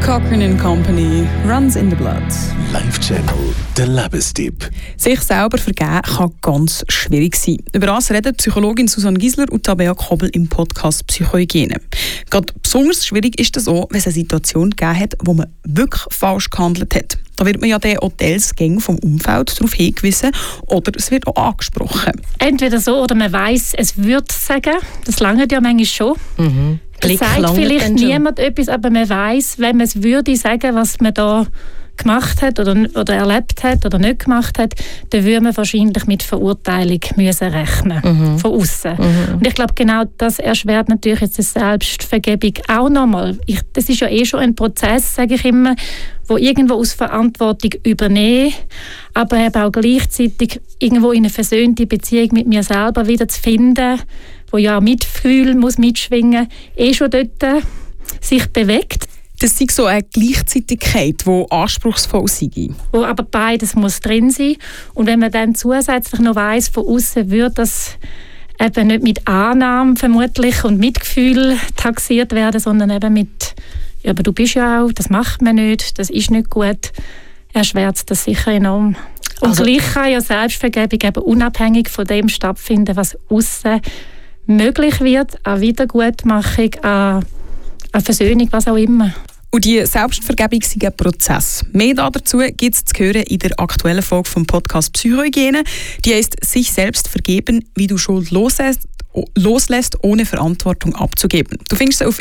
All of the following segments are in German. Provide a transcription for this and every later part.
Cochrane & Company, Runs in the Blood. Live Channel, der Lebenstipp. Sich selber vergeben kann ganz schwierig sein. Über das reden Psychologin Susanne Gisler und Tabea Kobel im Podcast Psychohygiene. Gerade besonders schwierig ist das auch, wenn es eine Situation gegeben hat, wo man wirklich falsch gehandelt hat. Da wird man ja den Hotelsgängen vom Umfeld darauf hingewiesen oder es wird auch angesprochen. Entweder so oder man weiss, es würde sagen. Das langt ja manchmal schon. Es sagt vielleicht niemand etwas, aber man weiss, wenn man es würde sagen, was man da gemacht hat oder erlebt hat oder nicht gemacht hat, dann würde man wahrscheinlich mit Verurteilung müssen rechnen von außen. Und ich glaube, genau das erschwert natürlich jetzt die Selbstvergebung auch nochmal. Das ist ja schon ein Prozess, sage ich immer, wo irgendwo aus Verantwortung übernehmen, aber eben auch gleichzeitig irgendwo in eine versöhnte Beziehung mit mir selber wieder zu finden, wo ja auch Mitgefühl muss mitschwingen, schon dort sich bewegt. Das ist so eine Gleichzeitigkeit, die anspruchsvoll sei. Wo aber beides muss drin sein. Und wenn man dann zusätzlich noch weiss, von außen würde das eben nicht mit Annahme vermutlich und Mitgefühl taxiert werden, sondern eben mit «Ja, aber du bist ja auch, das macht man nicht, das ist nicht gut», erschwert das sicher enorm. Und gleich kann ja Selbstvergebung eben unabhängig von dem stattfinden, was außen möglich wird, an Wiedergutmachung, an Versöhnung, was auch immer. Und die Selbstvergebung ist ein Prozess. Mehr dazu gibt es zu hören in der aktuellen Folge vom Podcast Psychohygiene. Die heisst «Sich selbst vergeben, wie du Schuld loslässt, ohne Verantwortung abzugeben». Du findest sie auf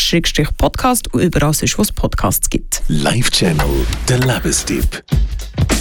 rfmedia.ch/podcast und überall sonst, wo es Podcasts gibt. Live Channel, der Lebenstipp.